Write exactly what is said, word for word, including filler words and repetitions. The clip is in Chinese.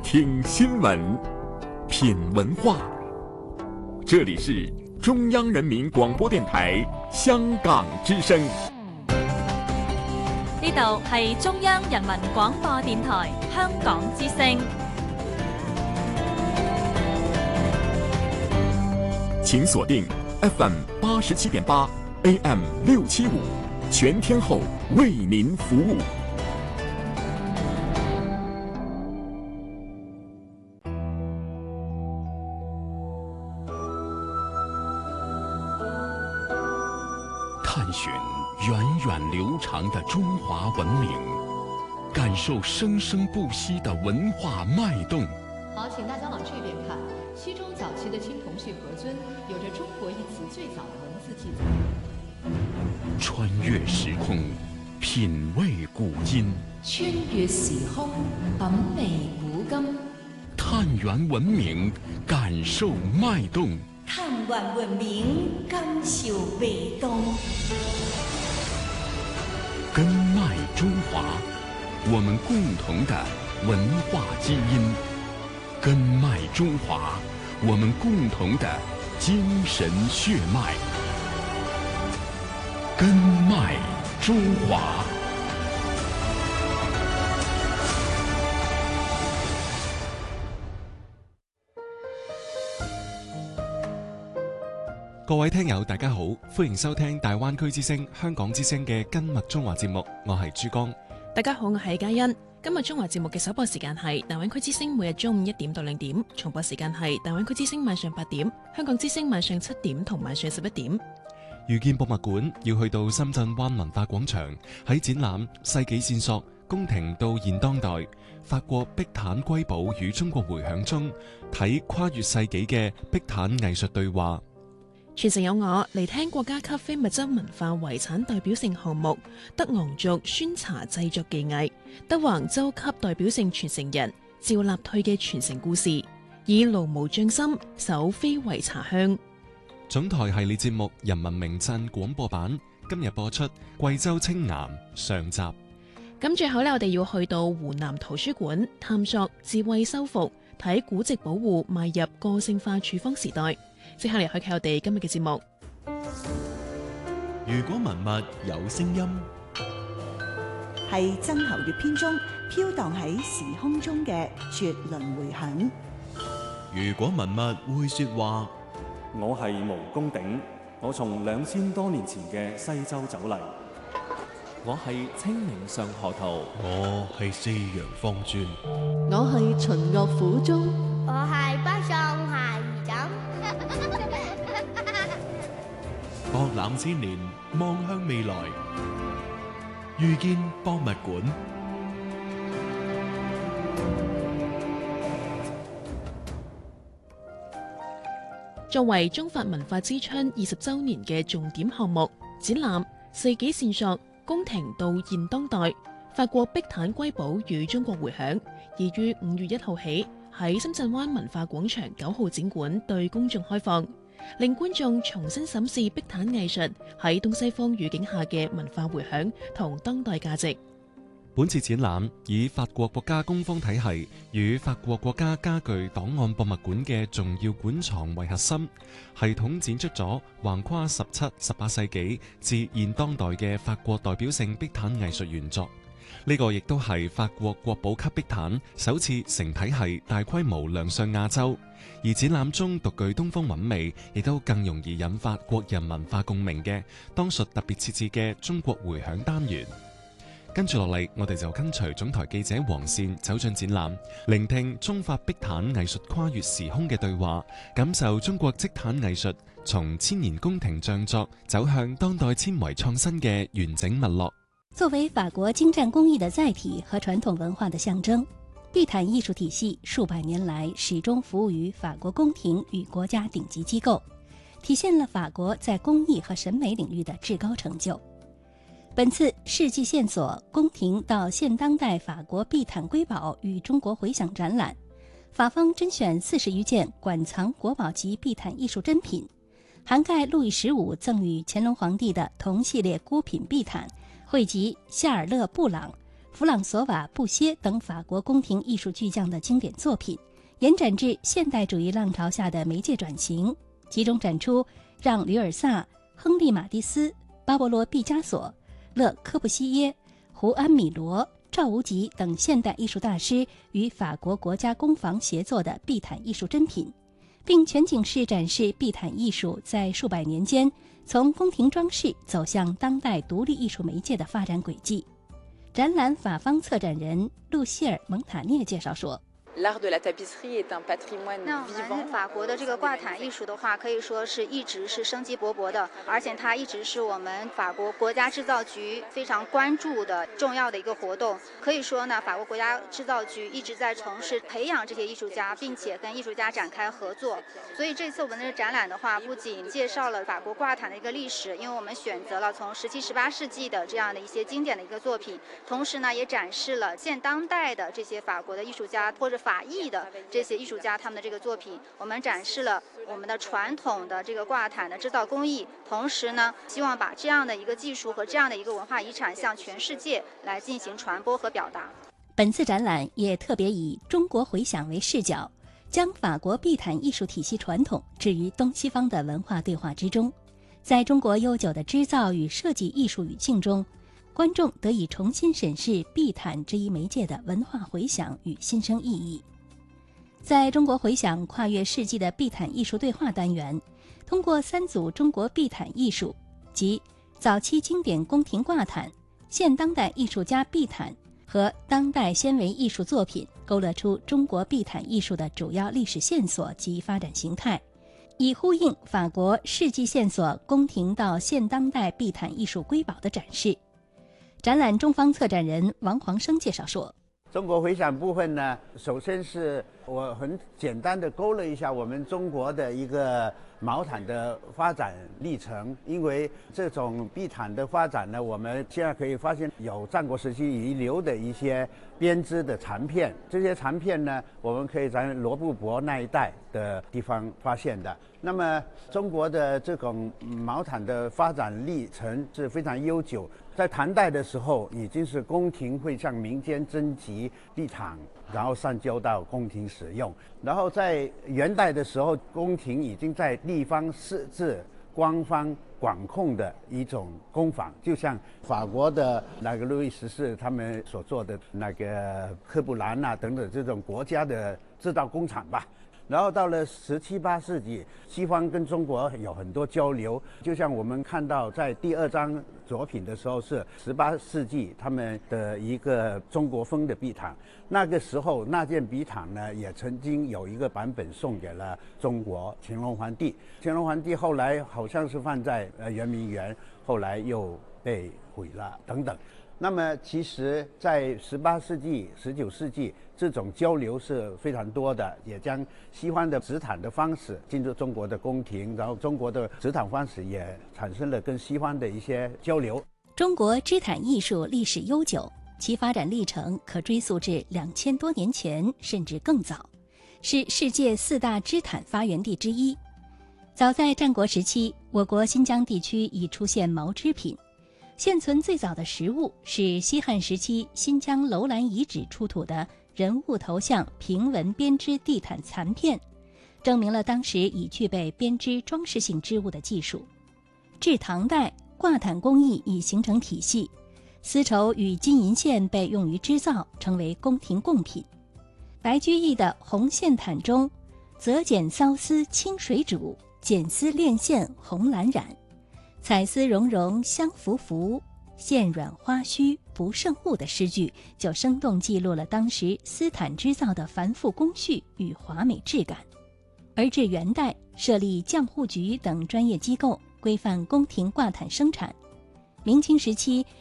听新闻，品文化。这里是中央人民广播电台香港之声。 呢度係中央人民廣播電台香港之聲。 請鎖定 F M 八十七點八 A M 六七五，全天候為您服務。 探尋源遠流長的中華文明，感受生生不息的文化脈動。 好，請大家往這邊看，西周早期的青銅器盒尊有着中國一詞最早的文字記載。 穿越時空，品味古今。 穿越時空，品味古今。 探源文明，感受脈動。 探源文明，感受脈動。 根脈中華，我們共同的文化基因。根脈中華，我們共同的精神血脈。根脈中華。 各位聽友大家好，歡迎收聽大灣區之聲香港之聲嘅根脈中華節目，我係珠江。 大家好，我係嘉欣。今日中華節目嘅首播時間係大灣區之聲，每日中午一點到兩點，重播時間係大灣區之聲晚上八點，香港之聲晚上七點同晚上十一點。 遇見博物館要去到深圳灣文化廣場，喺展覽世紀線索宮廷到現當代，法國碧坦瑰寶與中國回響中睇跨越世紀嘅碧坦藝術對話。 全城有我嚟聽國家級非物質文化遺產代表性項目德昂族酸茶製作技藝，德橫州級代表性傳承人趙立退嘅傳承故事，以爐模匠心手非遺茶香。 總台系列節目《人民名鎮》廣播版今日播出貴州青岩上集。 咁最後呢，我哋要去到湖南圖書館探索智慧修復，睇古籍保護邁入個性化處方時代。即刻嚟開啟我哋今日嘅節目。 如果文物有聲音， 係曾侯乙篇中飄蕩喺時空中嘅絕倫迴響。 如果文物會說話， 我係毛公鼎，我從兩千多年前嘅西周走嚟。 我係清明上河圖， 我係四陽方尊， 我係秦樂府中， 我係北宋孩兒枕。 博覽千年，望向未來，遇見博物館。 作為中法文化之春二十週年嘅重點項目，展覽世紀線索宮廷到現當代，法國碧坦瑰寶與中國回響，已於五月一號起喺深圳灣文化廣場九號展館對公眾開放，令觀眾重新審視碧坦藝術喺東西方語境下嘅文化回響同當代價值。 本次展覽以法國國家工坊體系與法國國家家具檔案博物館嘅重要館藏為核心，系統展出咗橫跨十七、十八世紀至現當代嘅法國代表性碧坦藝術原作。呢、這個亦都係法國國寶級碧坦首次成體系大規模亮相亞洲，而展覽中獨具東方韻味，亦都更容易引發國人文化共鳴嘅當屬特別設置嘅中國回響單元。跟住落嚟，我哋就跟隨總台記者黃倩走進展覽，聆聽中法碧坦藝術跨越時空嘅對話，感受中國積坦藝術從千年宮廷匠作走向當代纖維創新嘅完整脈絡。 作為法國精湛工藝的載體和傳統文化的象徵，碧坦藝術體系數百年來始終服務於法國宮廷與國家頂級機構，體現了法國在工藝和審美領域的至高成就。本次世紀線索宮廷到現當代法國碧坦瑰寶與中國回響展覽，法方甄選四十餘件館藏國寶級碧坦藝術珍品，涵蓋路易十五贈予乾隆皇帝的同系列孤品碧坦，匯集夏爾勒布朗、 弗朗索瓦·布歇等法国宫廷艺术巨匠的经典作品，延展至现代主义浪潮下的媒介转型，其中展出让·吕尔萨、亨利·马蒂斯、巴勃罗·毕加索、勒·科布西耶、胡安·米罗、赵无极等现代艺术大师与法国国家工坊协作的地毯艺术珍品，并全景式展示地毯艺术在数百年间从宫廷装饰走向当代独立艺术媒介的发展轨迹。展览法方策展人露西尔·蒙塔涅介绍说， 那我们法国的这个挂毯艺术的话，可以说是一直是生机勃勃的，而且它一直是我们法国国家制造局非常关注的重要的一个活动。可以说呢，法国国家制造局一直在从事培养这些艺术家，并且跟艺术家展开合作。所以这次我们的展览的话，不仅介绍了法国挂毯的一个历史，因为我们选择了从十七、十八世纪的这样的一些经典的一个作品，同时呢，也展示了现当代的这些法国的艺术家或者法裔的这些艺术家他们的这个作品，我们展示了我们的传统的这个挂毯的制造工艺，同时呢，希望把这样的一个技术和这样的一个文化遗产向全世界来进行传播和表达。 本次展览也特别以中国回响为视角，将法国地毯艺术体系传统置于东西方的文化对话之中，在中国悠久的织造与设计艺术语境中，观众得以重新审视地毯这一媒介的文化回响与新生意义。在中国回响跨越世纪的地毯艺术对话单元，通过三组中国地毯艺术，即早期经典宫廷挂毯、现当代艺术家地毯和当代纤维艺术作品，勾勒出中国地毯艺术的主要历史线索及发展形态，以呼应法国世纪线索宫廷到现当代地毯艺术瑰宝的展示。展览中方策展人王黄生介绍说， 中国回响部分呢，首先是我很简单的勾勒一下我们中国的一个毛毯的发展历程。因为这种地毯的发展呢，我们现在可以发现有战国时期遗留的一些编织的残片，这些残片呢，我们可以在罗布泊那一带的地方发现的。那么中国的这种毛毯的发展历程是非常悠久，在唐代的时候已经是宫廷会向民间征集地毯，然后上交到宫廷使用。然后在元代的时候，宫廷已经在地方设置官方管控的一种工坊，就像法国的那个路易十四他们所做的那个科布兰啊等等这种国家的制造工厂吧。然后到了十七八世纪，西方跟中国有很多交流，就像我们看到在第二张作品的时候是十八世纪他们的一个中国风的地毯，那个时候那件地毯呢也曾经有一个版本送给了中国乾隆皇帝，乾隆皇帝后来好像是放在呃圆明园，后来又被毁了等等。那么其实在十八世纪十九世纪这种交流是非常多的，也将西方的织毯的方式进入中国的宫廷，然后中国的织毯方式也产生了跟西方的一些交流。 中国织毯艺术历史悠久，其发展历程可追溯至两千多年前甚至更早，是世界四大织毯发源地之一。早在战国时期，我国新疆地区已出现毛织品，现存最早的实物是西汉时期新疆楼兰遗址出土的人物头像平纹编织地毯残片，证明了当时已具备编织装饰性织物的技术。至唐代，挂毯工艺已形成体系，丝绸与金银线被用于织造，成为宫廷贡品。白居易的红线毯中，则剪骚丝清水煮，剪丝炼线红蓝染，彩丝融融香浮浮，线软花虚不胜物的诗句，就生动记录了当时丝毯织造的繁复工序与华美质感。而至元代，设立匠户局等专业机构，规范宫廷挂毯生产。明清时期，